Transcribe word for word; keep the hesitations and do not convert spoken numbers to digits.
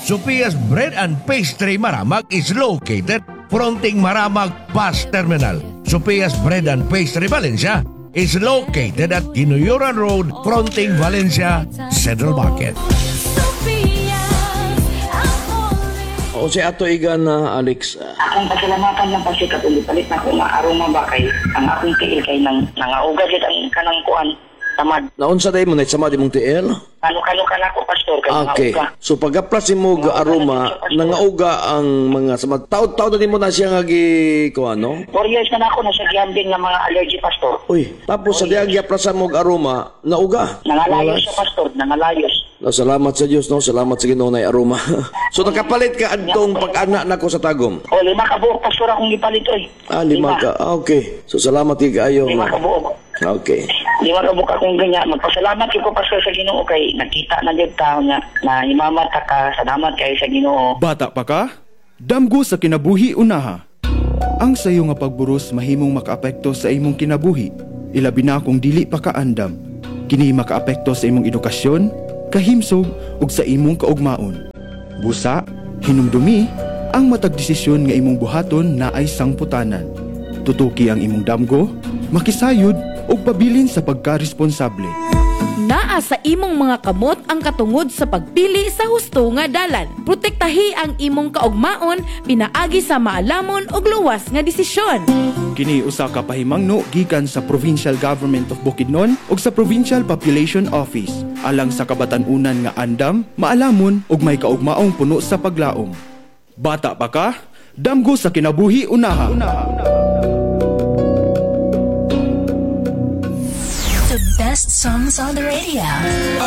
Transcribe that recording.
Sophia's Bread and Pastry Maramag is located fronting Maramag Bus Terminal. Sophia's Bread and Pastry Valencia is located at Ginuyuran Road fronting Valencia Central Market. O si ato igan na Alex. Akong pasalamatan lang kasi katulipalit na kung aroma ba kay ang akong tiil kay nang nangauga dito ang kanang kuan tamad. Naunsa day mo na sama di mong tiil? Kano-kano ka na ko, pastor, kay Okay. nangauga. So pag-aplas mo ga aroma, nangauga ang mga sama. Taod-taod na din mo na siya nga gi kuan no? Four years na na ako nasa gambling ng mga allergy, pastor. Uy, tapos sa diag aplasan mo ga aroma, nauga. Nangalayos siya, pastor, nangalayos. No, salamat sa Dios no, salamat sa Ginoo na aroma. So nakapalit ka adtong pag-ana nako sa tagom. O, lima ka buok, pastor, akong gipalit, oy. Ah, lima ka. Ah, okay. So salamat kay kaayo. Lima ka buok. Okay. Lima ka buok akong ganyan. Magpasalamat ko, pastor, sa Ginoo kay nakita na dito tao niya na imamata ka. Salamat kayo sa Ginoo. Bata pa ka? Damgo sa kinabuhi unaha. Ang sayo nga pagburos mahimong makaapekto sa imong kinabuhi. Ilabi na kung dili pa ka andam. Kini makaapekto sa imong edukasyon, kahimsog ug sa imong kaugmaon. Busa, hinumdumi, ang matag desisyon nga imong buhaton na ay sangputanan. Tutuki ang imong damgo, makisayod ug pabilin sa pagkaresponsable. Naa sa imong mga kamot ang katungod sa pagpili sa husto nga dalan. Protektahi ang imong kaugmaon pinaagi sa maalamon ug luwas nga desisyon. Kini usa ka pahimangno gikan sa Provincial Government of Bukidnon ug sa Provincial Population Office alang sa kabatan-unan nga andam, maalamon ug may kaugmaong puno sa paglaom. Bata pa ka? Damgo sa kinabuhi unaha. The best songs on the radio.